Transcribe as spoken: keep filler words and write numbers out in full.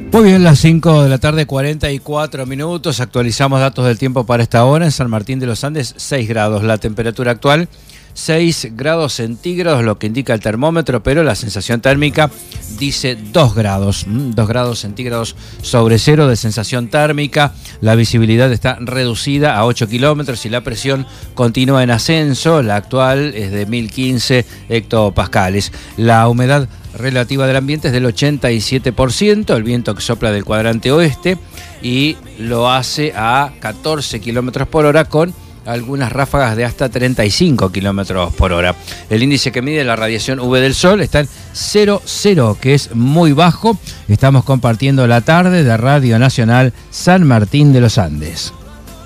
Muy bien, las cinco de la tarde, cuarenta y cuatro minutos. Actualizamos datos del tiempo para esta hora. En San Martín de los Andes, seis grados. La temperatura actual, seis grados centígrados, lo que indica el termómetro, pero la sensación térmica dice dos grados. dos grados centígrados sobre cero de sensación térmica. La visibilidad está reducida a ocho kilómetros y la presión continúa en ascenso. La actual es de mil quince hectopascales. La humedad relativa del ambiente es del ochenta y siete por ciento, el viento que sopla del cuadrante oeste y lo hace a catorce kilómetros por hora con algunas ráfagas de hasta treinta y cinco kilómetros por hora. El índice que mide la radiación U V del sol está en cero coma cero, que es muy bajo. Estamos compartiendo la tarde de Radio Nacional San Martín de los Andes.